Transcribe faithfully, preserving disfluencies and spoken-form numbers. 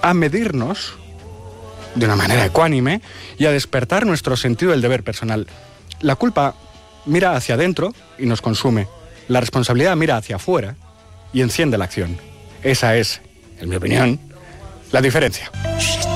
a medirnos de una manera ecuánime y a despertar nuestro sentido del deber personal. La culpa mira hacia adentro y nos consume. La responsabilidad mira hacia afuera y enciende la acción. Esa es, en mi opinión, la diferencia.